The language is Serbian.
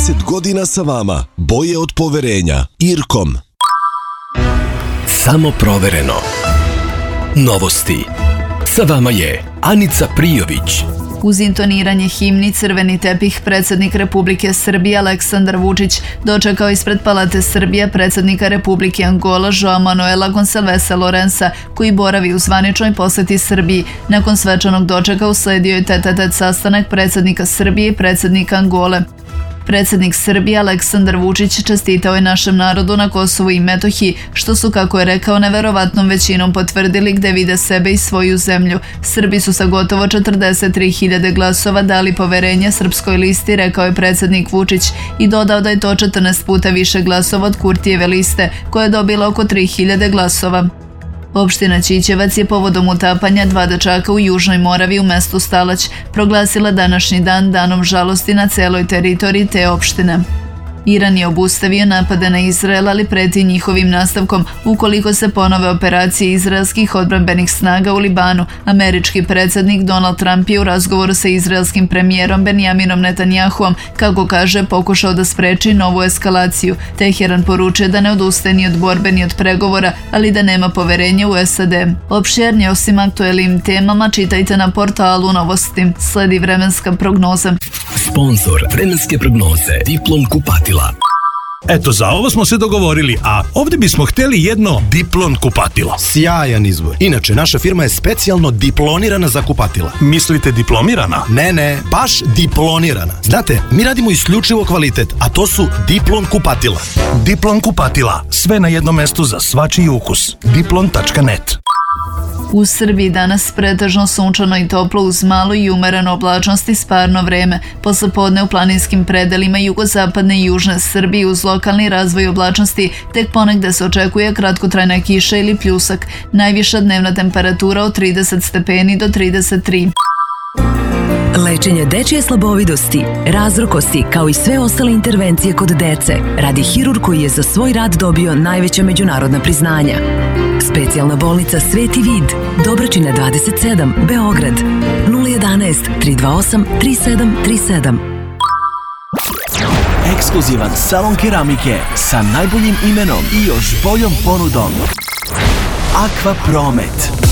30 godina sa vama, boje od poverenja. IRCOM. Samo provereno. Novosti. Sa vama je Anica Prijović. Uz intoniranje himni Crveni tepih predsjednik Republike Srbije Aleksandar Vučić dočekao ispred Palate Srbije predsjednika Republike Angola Joao Manuela Gonçalvesa Lourença, koji boravi u zvaničnoj poseti Srbiji. Nakon svečanog dočeka usledio je tet-a-tet sastanak predsjednika Srbije i predsjednika Angole. Predsjednik Srbije Aleksandar Vučić čestitao je našem narodu na Kosovu i Metohiji, što su, kako je rekao, neverovatnom većinom potvrdili gde vide sebe i svoju zemlju. Srbi su sa gotovo 43.000 glasova dali poverenje Srpskoj listi, rekao je predsjednik Vučić, i dodao da je to 14 puta više glasova od Kurtijeve liste, koja je dobila oko 3.000 glasova. Opština Ćićevac je povodom utapanja 2 dečaka u Južnoj Moravi u mestu Stalać proglasila današnji dan danom žalosti na celoj teritoriji te opštine. Iran je obustavio napade na Izrael, ali preti njihovim nastavkom ukoliko se ponove operacije izraelskih odbrambenih snaga u Libanu. Američki predsjednik Donald Trump je u razgovoru sa izraelskim premijerom Benjaminom Netanjahuom, kako kaže, pokušao da spreči novu eskalaciju. Teheran poručuje da ne odustaje ni od borbe ni od pregovora, ali da nema poverenja u SAD. Opširnije o svim aktuelnim temama čitajte na portalu Novosti. Sledi vremenska prognoza. Sponzor vremenske prognoze Diplom kupatila. Eto, za ovo smo se dogovorili, a ovdje bismo htjeli jedno Diplon kupatilo. Sjajan izbor. Inače, naša firma je specijalno diplonirana za kupatila. Mislite diplomirana? Ne, baš diplonirana. Znate, mi radimo isključivo kvalitet, a to su Diplon kupatila. Diplon kupatila. Sve na jednom mestu za svačiji ukus. Diplon.net. U Srbiji danas pretežno sunčano i toplo uz malu i umerenu oblačnost i sparno vreme. Poslepodne u planinskim predelima jugozapadne i južne Srbije uz lokalni razvoj oblačnosti tek ponegde se očekuje kratkotrajna kiša ili pljusak. Najviša dnevna temperatura od 30 stepeni do 33. Lečenje dečije slabovidosti, razrokosti, kao i sve ostale intervencije kod dece, radi hirurg koji je za svoj rad dobio najveća međunarodna priznanja. Specijalna bolnica Sveti Vid, Dobračina 27, Beograd, 011 328 3737. Ekskluzivan salon keramike sa najboljim imenom i još boljom ponudom. Aqua Promet.